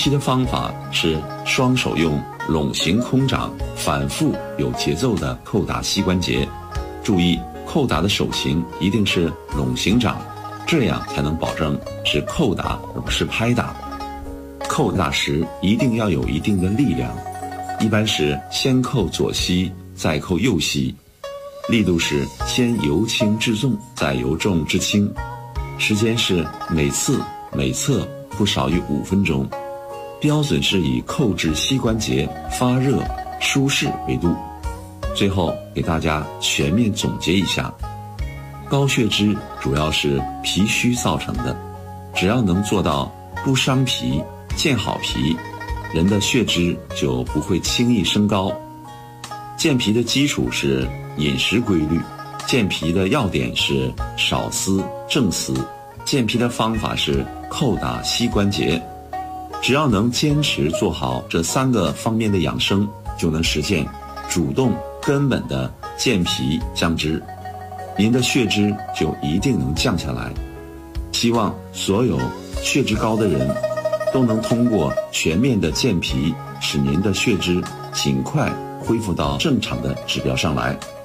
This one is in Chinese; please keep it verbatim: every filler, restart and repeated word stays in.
皮的方法是双手用拢形空掌反复有节奏地叩打膝关节，注意叩打的手型一定是拢形掌，这样才能保证是叩打而不是拍打。叩打时一定要有一定的力量，一般是先叩左膝再叩右膝，力度是先由轻至重再由重至轻，时间是每次每侧不少于五分钟，标准是以叩至膝关节发热舒适为度。最后给大家全面总结一下，高血脂主要是脾虚造成的，只要能做到不伤脾健好脾，人的血脂就不会轻易升高。健脾的基础是饮食规律，健脾的要点是少思正思，健脾的方法是叩打膝关节。只要能坚持做好这三个方面的养生，就能实现主动根本的健脾降脂，您的血脂就一定能降下来。希望所有血脂高的人都能通过全面的健脾，使您的血脂尽快恢复到正常的指标上来。